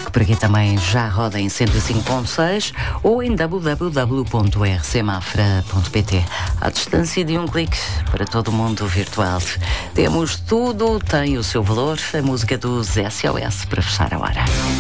que por aqui também já roda em 105.6 ou em www.rcmafra.pt. À distância de um clique para todo o mundo virtual. Temos tudo, tem o seu valor. A música dos SOS para fechar a hora.